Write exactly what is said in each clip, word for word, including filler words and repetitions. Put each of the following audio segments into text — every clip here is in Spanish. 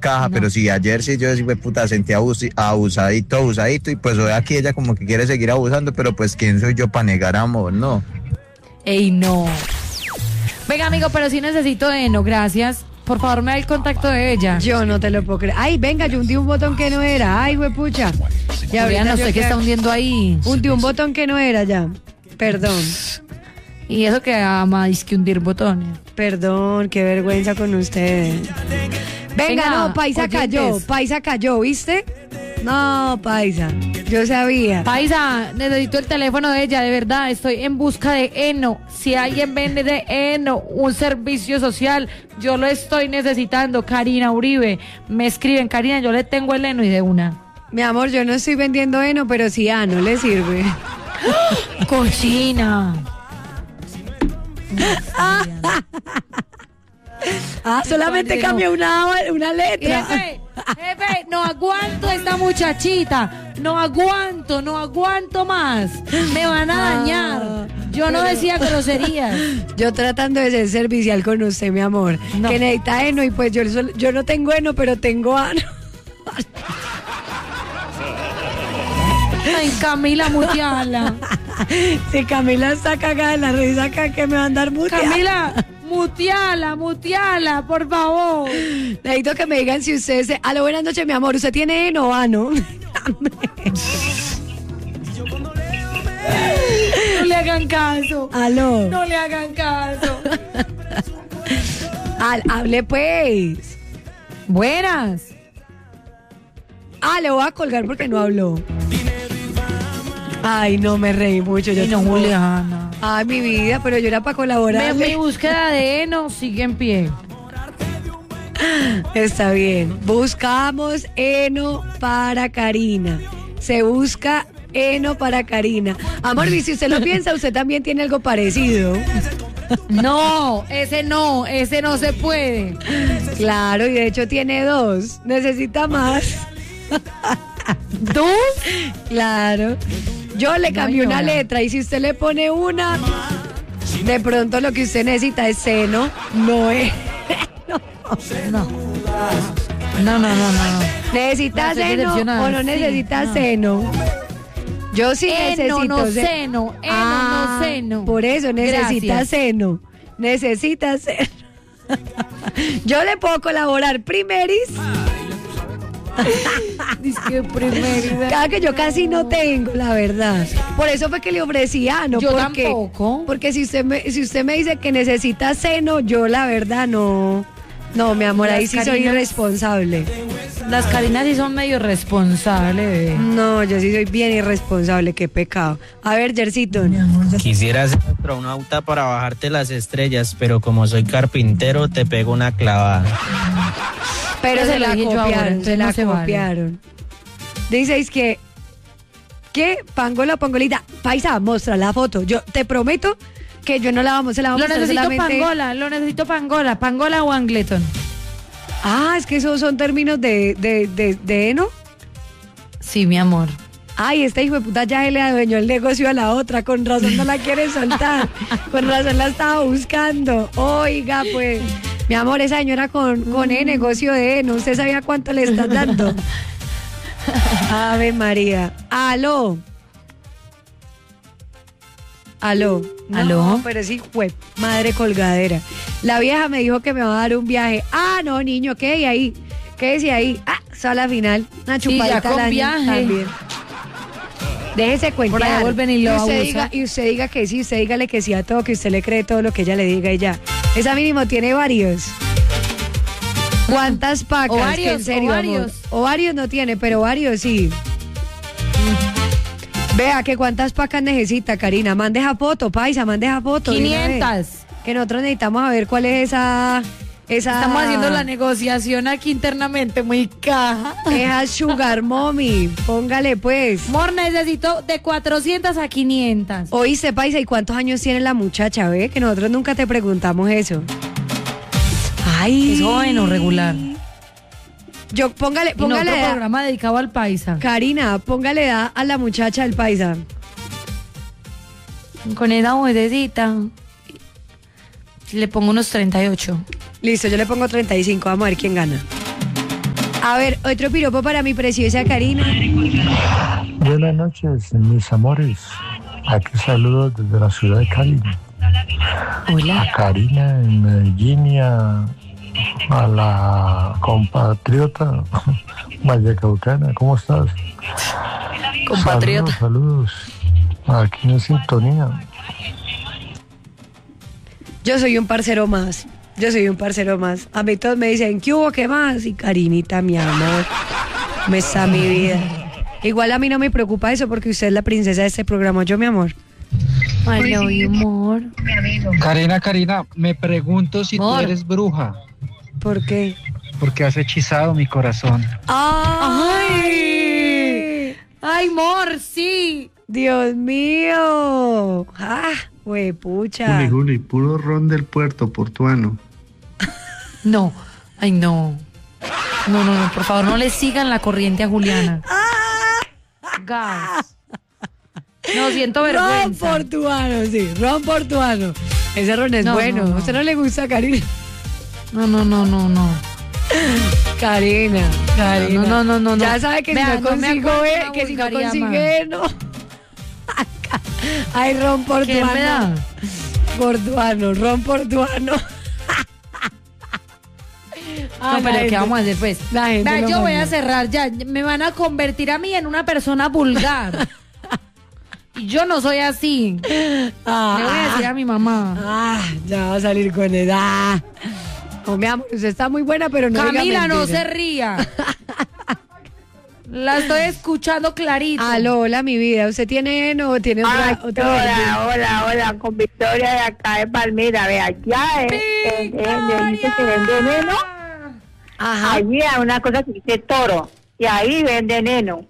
caja, No. pero sí, ayer sí yo, sí, puta, sentí abus- abusadito, abusadito, y pues hoy aquí ella como que quiere seguir abusando, pero pues quién soy yo para negar amor, ¿no? Ey, no. Venga, amigo, pero sí necesito Eno, gracias. Por favor, me da el contacto de ella. Yo no te lo puedo creer. Ay, venga, yo hundí un botón que no era. Ay, huepucha. Y Juliana, ahorita yo usted que que- está hundiendo ahí. Hundí un botón que no era ya. Perdón. Y eso que ama, es que hundir botones. Perdón, qué vergüenza con ustedes. Venga, Venga, no, Paisa oyentes. cayó, Paisa cayó, ¿viste? No, Paisa, yo sabía. Paisa, necesito el teléfono de ella, de verdad, estoy en busca de Eno. Si alguien vende de Eno, un servicio social, yo lo estoy necesitando. Karina Uribe, me escriben, Karina, yo le tengo el Eno y de una. Mi amor, yo no estoy vendiendo heno, pero sí a no le sirve. ¡Cochina! Ah, solamente Padre, cambió una, una letra. Jefe, jefe, no aguanto esta muchachita, no aguanto, no aguanto más, me van a dañar. Yo no decía groserías. Yo tratando de ser servicial con usted, mi amor. No. Que necesita heno y pues yo, sol- yo no tengo heno, pero tengo ano. Ay, Camila, muteala. Si Camila está cagada de la risa acá, que me va a andar muteada. Camila, muteala, muteala, por favor. Necesito que me digan si ustedes... Se... Aló, buenas noches, mi amor. ¿Usted tiene heno o ano? No le hagan caso. Aló. No le hagan caso. Al, hable pues. Buenas. Ah, le voy a colgar porque no habló. Ay, no, me reí mucho. Yo Y no, tengo- Juliana. Ay, mi vida, pero yo era para Mi, colaborar. mi búsqueda de Eno sigue en pie. Está bien. Buscamos heno para Karina. Se busca heno para Karina. Amor, y si usted lo piensa, usted también tiene algo parecido. No, ese no, ese no se puede. Claro, y de hecho tiene dos. Necesita más. ¿Dos? Claro. Yo le No, cambio una señora. letra y si usted le pone una, de pronto lo que usted necesita es seno, no es. No. No, no, no, no. ¿Necesita No, estoy seno decepcionada. o no Sí, necesita no. seno? Yo sí Eno, necesito no se- seno, eno, Ah, no seno. Por eso necesita Gracias. seno. Necesita seno. Yo le puedo colaborar primeris. Dice que primero. Cada que yo casi no tengo, la verdad. Por eso fue que le ofrecí ano. Yo porque, tampoco. Porque si usted me, si usted me dice que necesita seno, yo la verdad no. No, mi amor, ahí Las sí soy Karinas- irresponsable. Las Karinas sí son medio responsables, bebé. No, yo sí soy bien irresponsable, qué pecado. A ver, Jercito. Quisiera hacer astronauta para bajarte las estrellas, pero como soy carpintero, te pego una clavada. Pero Ya se se lo la dije yo ahora, copiaron, entonces se no la se vale. copiaron. Dices que, ¿qué? Pangola, pangolita. Paisa, muestra la foto. Yo te prometo que yo no la vamos, se la vamos Lo a mostrar necesito solamente. Pangola, lo necesito Pangola, Pangola o Angleton. Ah, es que esos son términos de, de, de, de heno. Sí, mi amor. Ay, este hijo de puta ya le adueñó el negocio a la otra, con razón no la quiere soltar, con razón la estaba buscando. Oiga, pues, mi amor, esa señora con, con el negocio de heno, ¿usted sabía cuánto le estás dando? Ave María. Aló. Aló. No, Aló. pero sí, fue madre colgadera. La vieja me dijo que me va a dar un viaje. Ah, no, niño, ¿qué hay ahí? ¿Qué decía ahí? Ah, sala final. Una Sí, ya chupadita con al año viaje. también. Déjese cuentear. Por ahí vuelven y lo usted abusan. diga, y usted diga que sí, usted dígale que sí a todo, que usted le cree todo lo que ella le diga y ya. Esa mínimo tiene varios. ¿Cuántas pacas? Ovarios, Que en serio, ovarios. amor. Ovarios no tiene, pero varios sí. Vea que cuántas pacas necesita, Karina. Mande esa foto, paisa, mande esa foto. de una vez. quinientas. Que nosotros necesitamos a ver cuál es esa... esa Estamos haciendo la negociación aquí internamente, muy caja. Esa sugar mommy. Póngale pues. Amor, necesito de cuatrocientas a quinientas. Oíste, paisa, ¿y cuántos años tiene la muchacha, ve? Que nosotros nunca te preguntamos eso. Ay. Es joven o regular. Yo, póngale, Y no póngale otro edad. programa dedicado al paisa. Karina, póngale edad a la muchacha del paisa. Con esa vocecita le pongo unos treinta y ocho. Listo, yo le pongo treinta y cinco. Vamos a ver quién gana. A ver, otro piropo para mi preciosa Karina. Buenas noches, mis amores. Aquí saludos desde la ciudad de Cali. Hola. A Karina en Medellín y a, a la compatriota vallecaucana. ¿Cómo estás? Compatriota. Saludos, saludos. Aquí en sintonía. Yo soy un parcero más. Yo soy un parcero más. A mí todos me dicen, ¿qué hubo? ¿Qué más? Y Karinita, mi amor, me está mi vida. Igual a mí no me preocupa eso porque usted es la princesa de este programa. Yo, mi amor. I love you, amor. Karina, Karina, me pregunto si Amor. tú eres bruja, ¿Por qué? porque has hechizado mi corazón. ¡Ay! Ay, amor, sí. ¡Dios mío! ¡Ah! Huepucha. Juli, Juli, puro ron del puerto portuano. No, ay, no. No, no, no, por favor, no le sigan la corriente a Juliana. Gas. No, siento Ron vergüenza. portuano, sí, ron portuano. Ese ron es No, bueno. no, no. ¿A usted no le gusta, Karina? No, no, no, no, no. Karina, Karina. No, no, no, no, no. Ya sabe que Vea, si no no me consigo, aguanto eh, una que si no vulgaridad consigue, no. Ay, ron portuano. ¿Qué me da? Portuano, ron portuano. No, pero ¿qué vamos a hacer, pues? La gente Vea, lo yo voy a manda. cerrar ya. Me van a convertir a mí en una persona vulgar. Y yo no soy así. Ah, Le voy a decir a mi mamá. ah, ya va a salir con edad. Oh, mi amor, usted está muy buena, pero no diga Camila, no mentira. se ría. La estoy escuchando clarito. Aló, hola, mi vida. ¿Usted tiene heno o tiene otra? Ay, otra hola, hola, hola, con Victoria de acá de Palmira, ve allá, eh, eh, eh, dice que venden heno, Ajá. allí hay una cosa que dice toro, y ahí venden heno.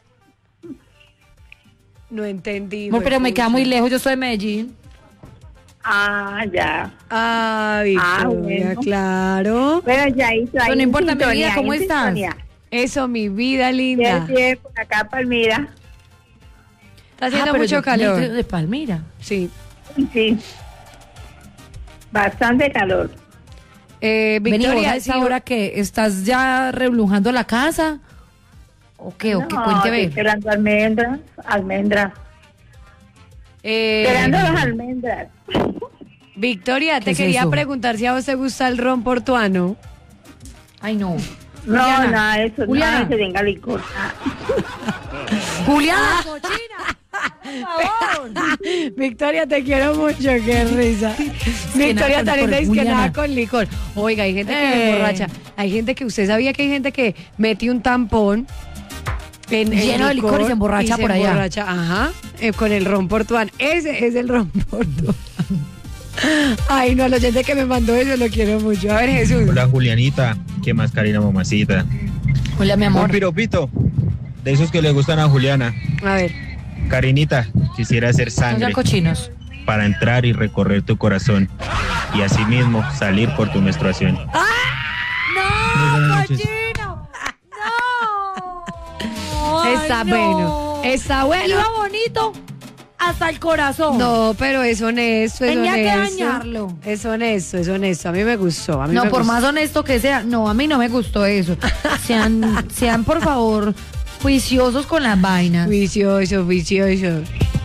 No entendí. Amor, pero me huepucha. queda muy lejos, yo soy de Medellín. Ah, ya. Ah, Victoria, bueno. claro. Bueno, ya ahí Pero no importa, mi vida, ¿cómo estás? Eso, mi vida linda. Bien, bien, por acá Palmira. Está haciendo Ah, pero mucho yo- calor. De, de Palmira. Sí. Sí. Bastante calor. Eh, Vení, vos Victoria, a esa sí, hora que estás ya reblujando la casa. ¿O qué? ¿O qué? No, Cuente ver. esperando almendras, almendras. eh, Esperando las almendras. Victoria, ¿Qué te es quería eso? preguntar si a vos te gusta el ron portuano. Ay, no. No, Juliana, nada de eso, Juliana. nada de que tenga licor. Ah. Juliana, cochina. Por favor. Victoria, te quiero mucho, qué risa. Victoria nada con también licor, dice que Juliana. nada con licor. Oiga, hay gente que Eh. es borracha. Hay gente que, usted sabía que hay gente que mete un tampón en, en Lleno de licor y se emborracha y se por allá. emborracha, ajá, eh, con el ron portuano. Ese es el ron portuano. Ay, no, el oyente que me mandó eso lo quiero mucho. A ver, Jesús. Hola Julianita, ¿qué más Karina mamacita? Hola, mi Un amor. piropito, de esos que le gustan a Juliana. A ver. Karinita, quisiera hacer No sean sangre cochinos. para entrar y recorrer tu corazón y asimismo salir por tu menstruación. Muy ¡No, buenas noches. cochino! ¡No! Ay, Está no. bueno. Está bueno. Iba bonito hasta el corazón. No, pero es honesto, es Tenía que honesto. dañarlo. Es honesto, es honesto. A mí me gustó. A mí No, me por gustó. más honesto que sea. No, a mí no me gustó eso. Sean, sean por favor, juiciosos con las vainas. Vicioso, vicioso.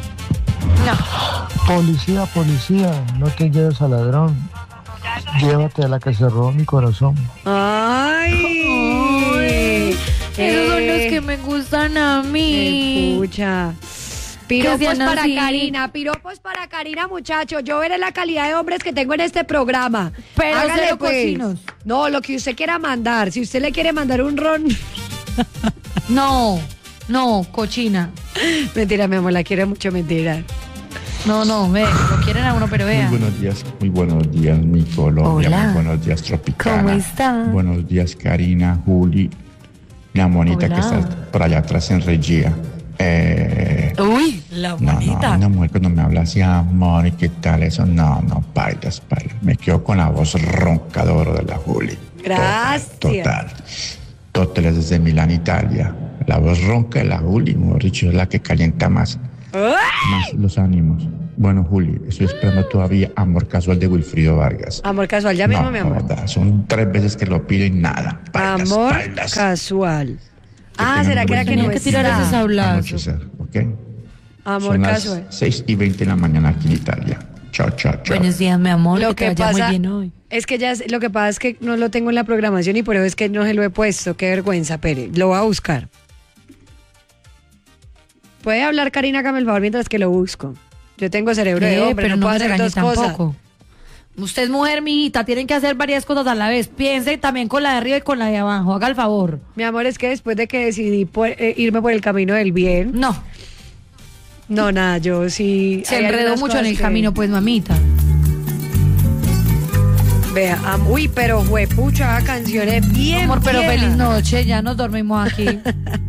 No. Policía, policía, no te lleves al ladrón. Llévate a la que se robó mi corazón. Ay. Esos son los Eh, que me gustan a mí. Escucha. Piropos sean para así. Karina, piropos para Karina, muchachos. Yo veré la calidad de hombres que tengo en este programa. Pero Hágale, cero pues. cochinos. No, lo que usted quiera mandar. Si usted le quiere mandar un ron. No, no, cochina. Mentira, mi amor, la quiero mucho, mentira. No, no, ve, lo quieren a uno, pero Muy vean. buenos días, muy buenos días, mi Colombia, Hola. muy buenos días, Tropicana. ¿Cómo está? Buenos días, Karina, Juli, la monita Hola. que está por allá atrás en Regia. Eh, Uy, la no, bonita. no, una mujer cuando me habla así, amor, ¿y qué tal eso? No, no, bailas, bailas. Me quedo con la voz roncadora de la Juli. Gracias. Total, total. Total, desde Milán, Italia. La voz ronca de la Juli, mejor dicho, es la que calienta más, más los ánimos. Bueno, Juli, estoy esperando todavía Amor Casual de Wilfrido Vargas. Amor casual, ya mismo, no, mi amor. joda, son tres veces que lo pido y nada. Bailas, Amor bailas. casual. Ah, tengan ¿será un que era buen que día. no que tirar ese está? sablazo. Anochecer, ¿ok? Amor Son las casual. seis y veinte de la mañana aquí en Italia. Chao, chao, chao. Buenos días, mi amor. Lo que que te vaya pasa muy bien hoy. es que ya es- lo que pasa es que no lo tengo en la programación y por eso es que no se lo he puesto. Qué vergüenza, Pere. Lo voy a buscar. Puede hablar Karina, hágame el favor mientras que lo busco. Yo tengo cerebro de ¿Qué? hombre, Pero no no puedo me hacer regañe dos cosas. tampoco. Usted es mujer, mijita, tienen que hacer varias cosas a la vez. Piense también con la de arriba y con la de abajo. Haga el favor. Mi amor, es que después de que decidí por- eh, irme por el camino del bien, No, no, nada, yo sí... se hay enredó algunas mucho en cosas el que- camino, pues, mamita. Vea, am- uy, pero juepucha, canciones bien Amor, pero viejas. feliz noche, ya nos dormimos aquí.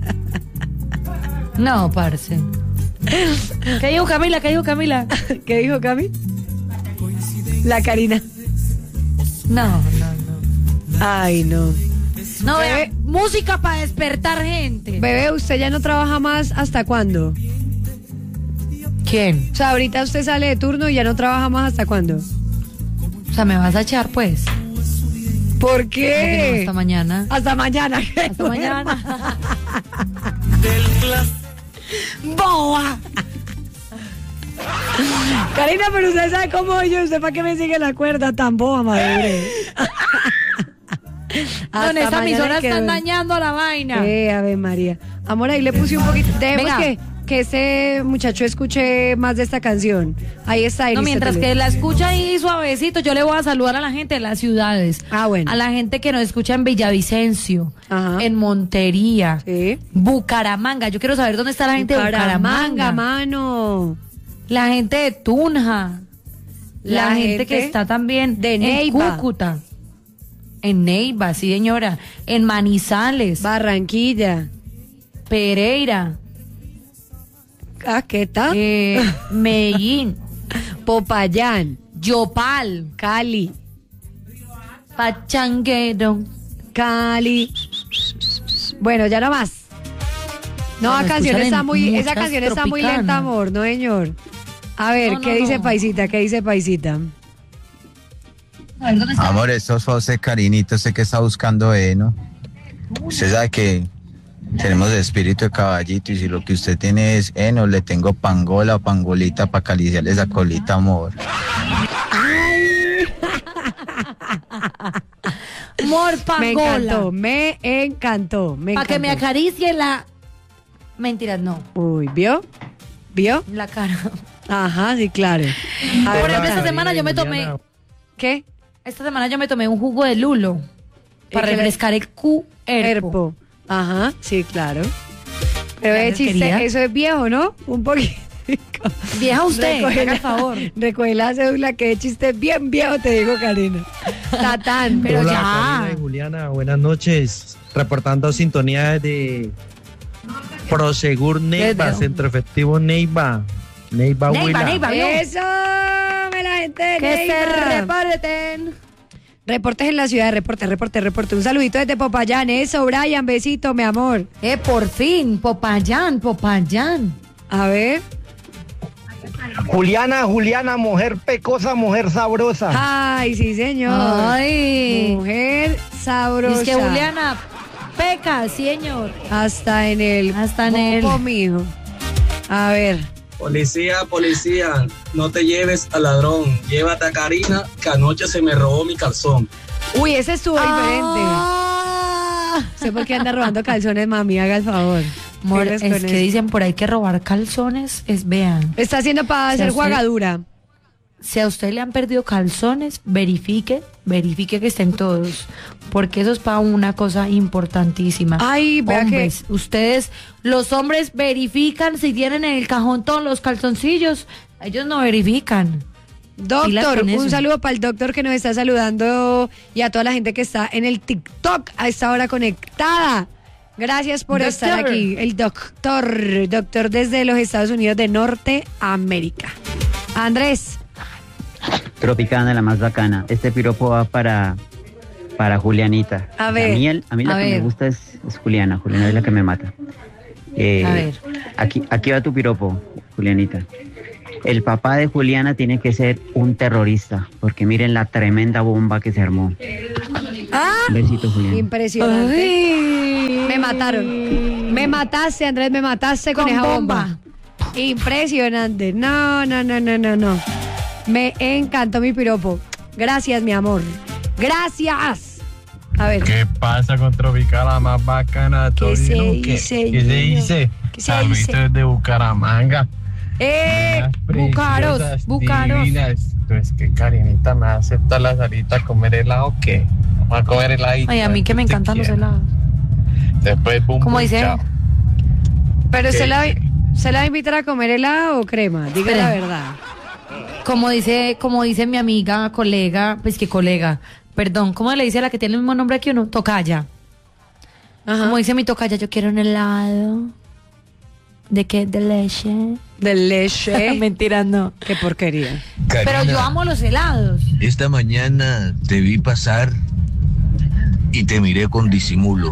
No, parce. ¿Qué dijo Camila? ¿Qué dijo Camila? ¿Qué dijo Cami? La Karina. No, no, no. Ay, no. No, Bebé. vea, música para despertar gente. Bebé, ¿usted ya no trabaja más hasta cuándo? ¿Quién? O sea, ahorita usted sale de turno y ya no trabaja más hasta cuándo. O sea, ¿me vas a echar, pues? ¿Por Porque no, qué? hasta mañana. Hasta mañana. Hasta mañana. ¡Boa! Karina, pero usted sabe cómo yo, ¿usted para qué me sigue la cuerda tan boba, madre? Con esta mañana emisora que están duerme. dañando la vaina. Eh, Ave María. Amor, ahí le puse un poquito. Dejemos Venga. que, que ese muchacho escuche más de esta canción. Ahí está. No, mientras que la escucha ahí suavecito, yo le voy a saludar a la gente de las ciudades. Ah, bueno. A la gente que nos escucha en Villavicencio, Ajá. en Montería, Sí. Bucaramanga. Yo quiero saber dónde está la gente de Bucaramanga, Bucaramanga. mano. La gente de Tunja. La, La gente, gente que está también de en Neiva. Cúcuta. En Neiva, sí, señora. En Manizales, Barranquilla. Pereira, Ah, ¿qué tal? eh, Medellín, Popayán. Yopal, Cali. Pachanguero. Cali. Bueno, ya no más. No, Bueno, la canción escuchan está en muy, esa muchas canción está muy tropicanas. lenta, amor, no, señor. A ver, No, no, ¿qué dice no. Paisita? ¿Qué dice Paisita? Amor, estos José Carinito, sé que está buscando heno. Usted sabe que tenemos espíritu de caballito y si lo que usted tiene es heno, le tengo pangola o pangolita para acariciarle esa colita, amor. Amor, Me pangola. encantó, me encantó, me Para que me encantó. acaricie la... Mentiras, no. Uy, ¿vio? ¿Vio? La cara. Ajá, sí, claro. A ver, Por ejemplo, esta Nata, semana yo me tomé... ¿qué? Esta semana yo me tomé un jugo de lulo. Para ¿Y qué le- refrescar el cuerpo. Herpo. Ajá, sí, claro. Pero Gracias, es chiste, querida. eso es viejo, ¿no? Un poquito. Vieja usted, Recoge haga la- el favor. Recoge la cédula, que es chiste bien viejo, te digo, Karina. Tatán. Pero Hola, ya. Karina y Juliana, buenas noches. Reportando sintonía de Prosegur Neiva, Desde- Centro Efectivo Neiva. Neiva, Neiva, Huila. Neiva, ¿vio? Eso, me la gente de Que se Neiva. reporten. Reportes en la ciudad, reporte, reporte, reporte. Un saludito desde Popayán, eso, Brian, besito, mi amor. Eh, por fin, Popayán, Popayán. A ver. Juliana, Juliana, mujer pecosa, mujer sabrosa. Ay, sí, señor. Ay. Mujer sabrosa. Es que Juliana peca, señor. Hasta en el Hasta en el- popo, mijo. A ver. Policía, policía, no te lleves al ladrón, llévate a Karina, que anoche se me robó mi calzón. Uy, ese estuvo diferente. Ah. Sé por qué anda robando calzones, mami, haga el favor. Amor, Sigues es con que eso. dicen por ahí que robar calzones es, vean. Está haciendo para Si a hacer usted- jugadura. Si a usted le han perdido calzones, verifique, verifique que estén todos, porque eso es para una cosa importantísima. Ay, vea Hombres, ustedes, los hombres verifican si tienen en el cajón todos los calzoncillos, ellos no verifican. Pilas Doctor, con un eso. saludo para el doctor que nos está saludando y a toda la gente que está en el TikTok a esta hora conectada. Gracias por Doctor. estar aquí. El doctor, doctor desde los Estados Unidos de Norteamérica. Andrés. Tropicana, la más bacana. Este piropo va para, para Julianita. A ver, A mí, el- a mí la a que ver. me gusta es, es Juliana. Juliana es la que me mata. Eh, A ver. Aquí, aquí va tu piropo, Julianita. El papá de Juliana tiene que ser un terrorista, porque miren la tremenda bomba que se armó. Ah, Besito, Juliana. impresionante. Ay. Me mataron. Me mataste, Andrés, me mataste con, Con esa bomba. bomba. Impresionante. No, no, no, no, no, no. Me encantó mi piropo. Gracias, mi amor. Gracias. A ver. ¿Qué pasa con Tropical, la más bacana? ¿Qué se Torino? dice, ¿Qué, ¿Qué se niño? dice? ¿Qué se Saluditos dice? desde Bucaramanga. ¡Eh! Bucaros, Preciosas, Bucaros. divinas. Pues que Karinita me acepta la salita a comer helado, ¿qué? Vamos a comer heladito. Ay, a mí que me encantan los helados. Después, bum, Como bum, dice. chao. Pero ¿Qué se la, dice? se la va a invitar a comer helado o crema. Diga Espera. la verdad. Como dice, como dice mi amiga, colega, pues que colega, perdón, ¿cómo le dice a la que tiene el mismo nombre que uno? Tocaya. Ajá. Como dice mi tocaya, yo quiero un helado. ¿De qué? De leche. De leche. Mentira, no. Qué porquería. Pero yo amo los helados. Esta mañana te vi pasar y te miré con disimulo.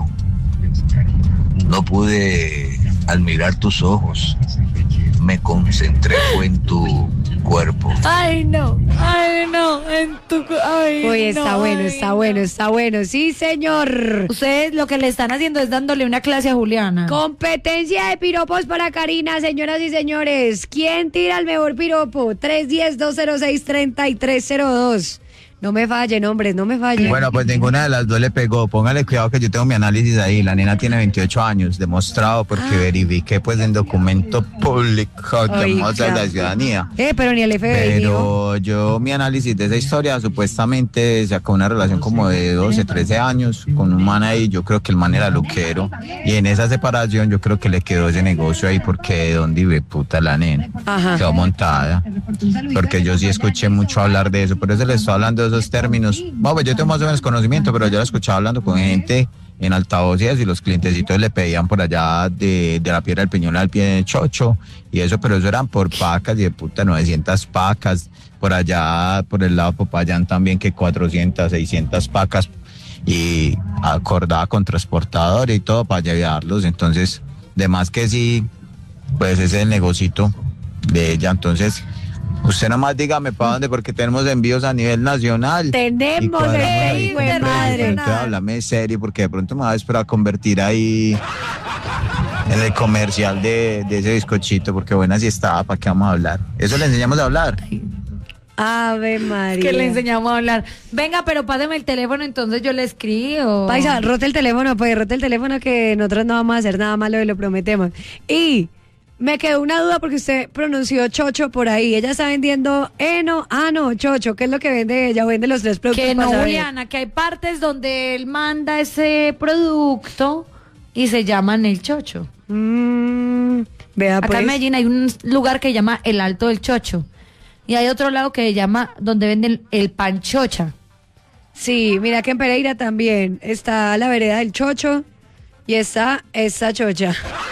No pude admirar tus ojos. Me concentré fue en tu cuerpo. Ay, no. Ay, no. En tu. Ay, Uy, está no, bueno, ay, está bueno, está bueno. Sí, señor. Ustedes lo que le están haciendo es dándole una clase a Juliana. Competencia de piropos para Karina, señoras y señores. ¿Quién tira el mejor piropo? tres uno cero, dos cero seis, tres tres cero dos. No me fallen, hombres, no me fallen. Bueno, pues ninguna de las dos le pegó. Póngale cuidado que yo tengo mi análisis ahí. La nena tiene veintiocho años, demostrado porque verifiqué pues en documento público de Oiga. de la ciudadanía. Eh, pero ni el F B I. Pero yo mi análisis de esa historia supuestamente sacó una relación como de doce, trece años con un man ahí. Yo creo que el man era luquero. Y en esa separación yo creo que le quedó ese negocio ahí porque de dónde vive puta la nena. Ajá. Quedó montada. Porque yo sí escuché mucho hablar de eso. Por eso le estoy hablando de esos términos. Bueno, pues yo tengo más o menos conocimiento, pero yo lo escuchaba hablando con gente en altavoces y los clientecitos le pedían por allá de, de la Piedra del Peñón al pie de Chocho y eso, pero eso eran por pacas y de puta novecientas pacas, por allá, por el lado de Popayán también que cuatrocientas, seiscientas pacas y acordaba con transportadores y todo para llevarlos, entonces, de más que sí, pues ese es el negocito de ella, entonces... Usted nomás dígame para dónde, porque tenemos envíos a nivel nacional. Tenemos el hijo de madre. Entonces, háblame serio, porque de pronto me va a esperar a convertir ahí en el comercial de, de ese bizcochito, porque buena sí estaba, ¿para qué vamos a hablar? Eso le enseñamos a hablar. Ave María. Que le enseñamos a hablar. Venga, pero páseme el teléfono, entonces yo le escribo. Paisa, rote el teléfono, pues rote el teléfono que nosotros no vamos a hacer nada malo y lo prometemos. Y me quedó una duda porque usted pronunció chocho por ahí. Ella está vendiendo heno, ah no, chocho. ¿Qué es lo que vende ella? Vende los tres productos. Que no, para saber. Juliana, que hay partes donde él manda ese producto y se llaman el chocho. Mm, vea Acá pues. en Medellín hay un lugar que se llama el Alto del Chocho. Y hay otro lado que se llama donde venden el panchocha. Sí, mira que en Pereira también está la vereda del chocho y está esta chocha.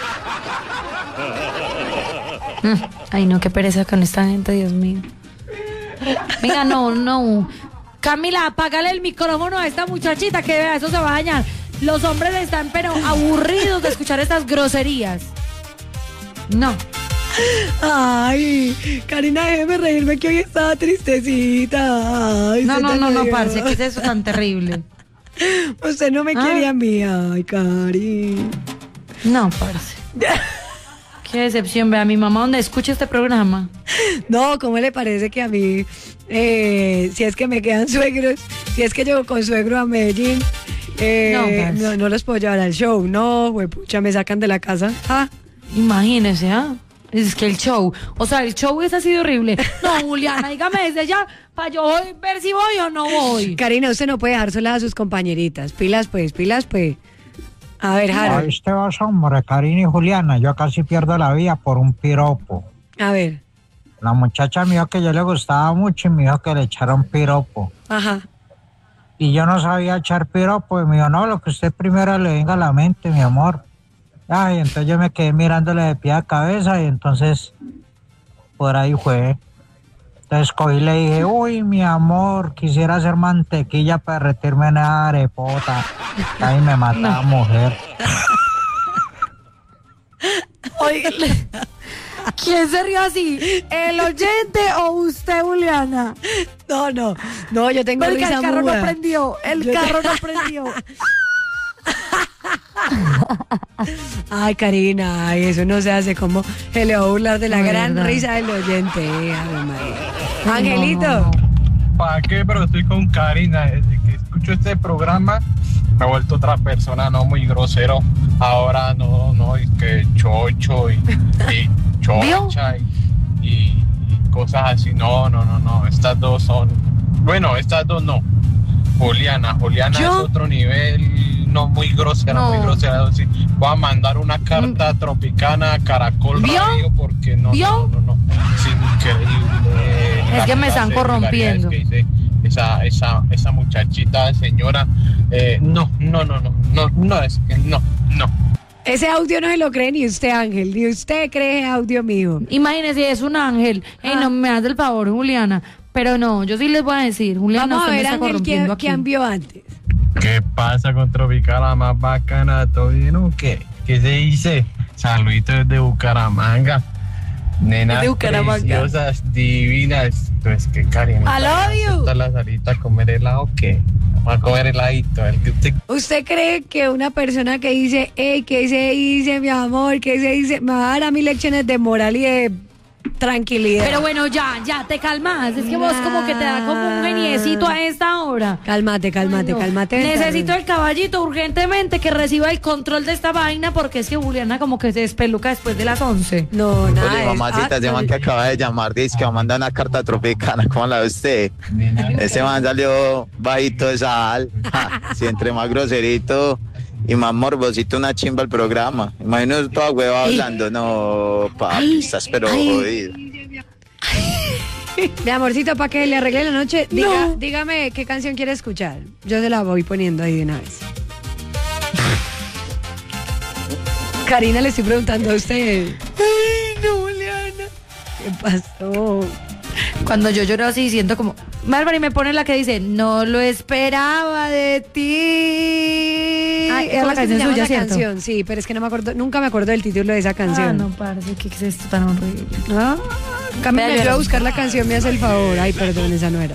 Ay, no, qué pereza con esta gente, Dios mío. Venga, no, no. Camila, apágale el micrófono a esta muchachita que vea, eso se va a dañar. Los hombres están pero aburridos de escuchar estas groserías. No. Ay, Karina, déjeme reírme que hoy estaba tristecita. Ay, No, se no, te no, no, cayó. parce, ¿qué es eso tan terrible? Usted no me ¿Ah? quiere a mí, ay, Cari. No, parce. Qué decepción, vea, mi mamá donde escucha este programa. No, ¿cómo le parece que a mí, eh, si es que me quedan suegros, si es que llego con suegro a Medellín, eh, No, parce. no, no los puedo llevar al show? No, güey, pucha, me sacan de la casa. Ah, Imagínese, ¿ah? Es que el show, o sea, el show es así de horrible. No, Juliana, dígame desde ya, para yo hoy ver si voy o no voy. Karina, usted no puede dejar sola a sus compañeritas. Pilas, pues, pilas, pues. A ver, Harold. Ahí te vas, hombre, Karina y Juliana. Yo casi pierdo la vida por un piropo. A ver. La muchacha me dijo que yo le gustaba mucho y me dijo que le echara un piropo. Ajá. Y yo no sabía echar piropo. Y me dijo, no, lo que usted primero le venga a la mente, mi amor. Ay, entonces yo me quedé mirándole de pie a cabeza y entonces por ahí fue. Entonces cogí y le dije, uy, mi amor, quisiera hacer mantequilla para derretirme en esa arepota. Ahí me mataba, No. mujer. Oiga, ¿Quién se rió así? ¿El oyente o usted, Juliana? No, no, no, yo tengo Porque risa el carro muda. no prendió, el Yo carro te- no prendió. Ay, Karina, ay, eso no se hace. Como se le va a burlar de la No, de gran verdad. risa del oyente. eh, Ave María. No, Angelito. no, no. ¿Para qué? Pero estoy con Karina. Desde que escucho este programa me he vuelto otra persona, no muy grosero. Ahora no, no, es que chocho y, y chocha y, y- y cosas así. No, no, no, no. Estas dos son. Bueno, estas dos no. Juliana, Juliana ¿Yo? es otro nivel, no muy grosera, No. muy grosera. Sí. Voy a mandar una carta tropicana a Caracol ¿Vio? Radio porque no, ¿Vio? no, no, no. Es increíble. Es la que me están clase de vulgaridades corrompiendo. que dice esa, esa, esa muchachita, señora. Eh, no, no, no, no, no, no, es que no, no. Ese audio no se lo cree ni usted, Ángel. Ni usted cree ese audio mío. Imagínese, es un ángel. Ey, Ah. no me das el favor, Juliana. Pero no, yo sí les voy a decir, Juliana, Vamos a usted me ver, está Ángel, corrompiendo ¿quién, aquí. quién vio antes? ¿Qué pasa con Tropicana más bacana? ¿Todo bien o qué? ¿Qué se dice? Saluditos desde Bucaramanga. Nenas Desde Bucaramanga. preciosas, divinas. Entonces, ¿qué, Karina? I love you. ¿Acepta la salita a comer helado o qué? Vamos a comer heladito. El que usted... ¿Usted cree que una persona que dice, hey, ¿qué se dice, mi amor? ¿Qué se dice? Me va a dar a mí lecciones de moral y de tranquilidad. Pero bueno, ya, ya, te calmas. Es que vos como que te da como un geniecito a esta hora. Cálmate, cálmate, Ay, no. cálmate. Necesito el caballito urgentemente que reciba el control de esta vaina porque es que Juliana como que se despeluca después de las once. No, nada. Oye, es- mamacita, ese man que acaba de llamar, dice que va a mandar una carta tropicana. ¿Cómo la ve usted? Ese man salió bajito de sal. Ja, si entre más groserito y más morbosito, una chimba el programa. Imagino toda hueva hablando. No, papi, estás pero jodido. Mi amorcito, para que le arregle la noche, diga, dígame qué canción quiere escuchar. Yo se la voy poniendo ahí de una vez. Karina, le estoy preguntando a usted. Ay, no, Juliana. ¿Qué pasó? Cuando yo lloro así siento como Bárbara y me pone la que dice no lo esperaba de ti. Ay, es ¿cómo la es que se canción llama suya, esa ¿cierto? canción? Sí, pero es que no me acuerdo, nunca me acuerdo del título de esa canción. Ah, no, parce, ¿qué es esto tan horrible? Ah, Cami, me Vea, ayuda a llora. buscar la canción, me hace el favor. Ay, perdón, esa no era.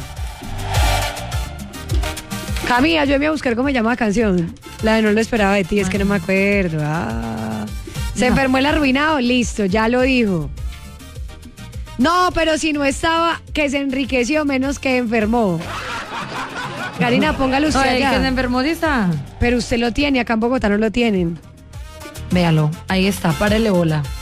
Cami, ayúdame a buscar cómo se llama la canción. La de No lo esperaba de ti, es que no me acuerdo. Ah. Se No. enfermó el arruinado, listo, ya lo dijo. No, pero si no estaba, que se enriqueció menos que enfermó. Karina, póngalo usted No, el allá. que se enfermó sí está. Pero usted lo tiene, acá en Bogotá no lo tienen. Véalo, ahí está, párele bola.